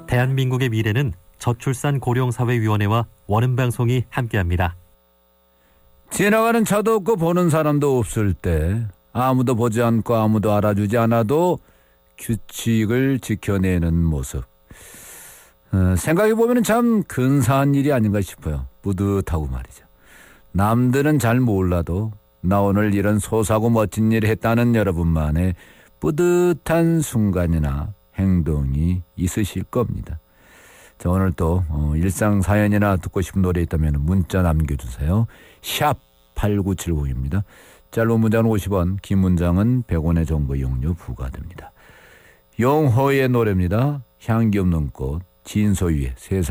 대한민국의 미래는 저출산 고령사회위원회와 원음방송이 함께합니다. 지나가는 차도 없고 보는 사람도 없을 때 아무도 보지 않고 아무도 알아주지 않아도 규칙을 지켜내는 모습. 생각해보면 참 근사한 일이 아닌가 싶어요. 뿌듯하고 말이죠. 남들은 잘 몰라도 나 오늘 이런 소사고 멋진 일을 했다는 여러분만의 뿌듯한 순간이나 행동이 있으실 겁니다. 자, 오늘 또 일상 사연이나 듣고 싶은 노래 있다면 문자 남겨주세요. 샵 8970입니다. 짧은 문자는 50원, 긴 문장은 100원의 정보 이용료 부과됩니다. 용호의 노래입니다. 향기 없는 꽃, 진소유의 세상.